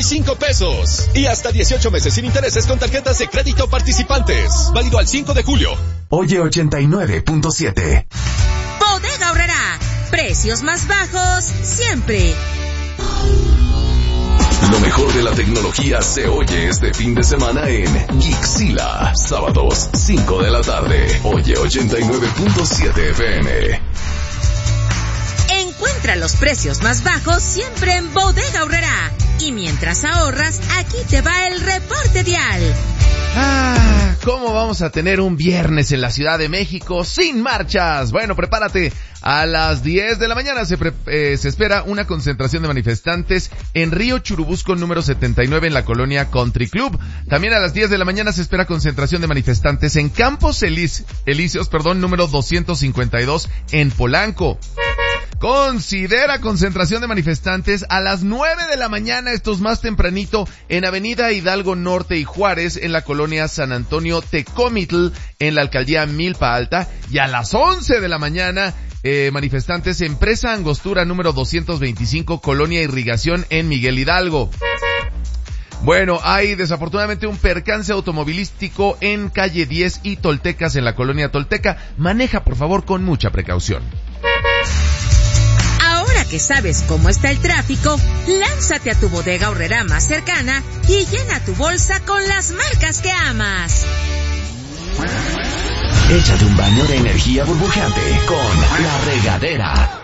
25 pesos. Y hasta 18 meses sin intereses con tarjetas de crédito participantes. Válido al 5 de julio. Oye 89.7. Bodega Aurrerá. Precios más bajos siempre. Lo mejor de la tecnología se oye este fin de semana en Geekzilla. Sábados, 5 de la tarde. Oye 89.7 FM. Encuentra los precios más bajos siempre en Bodega Aurrerá. Y mientras ahorras, aquí te va el reporte vial. ¿Cómo vamos a tener un viernes en la Ciudad de México sin marchas? Bueno, prepárate. A las 10 de la mañana se espera una concentración de manifestantes en Río Churubusco número 79 en la colonia Country Club. También a las 10 de la mañana se espera concentración de manifestantes en Campos Elíseos, número 252 en Polanco. Considera concentración de manifestantes a las 9 de la mañana, esto es más tempranito, en Avenida Hidalgo Norte y Juárez, en la colonia San Antonio Tecomitl, en la alcaldía Milpa Alta, y a las 11 de la mañana, manifestantes en Presa Angostura número 225, colonia Irrigación, en Miguel Hidalgo. Bueno, hay desafortunadamente un percance automovilístico en calle 10 y Toltecas, en la colonia Tolteca. Maneja, por favor, con mucha precaución. Ahora que sabes cómo está el tráfico, lánzate a tu Bodega Aurrerá más cercana y llena tu bolsa con las marcas que amas. Échate un baño de energía burbujeante con La Regadera.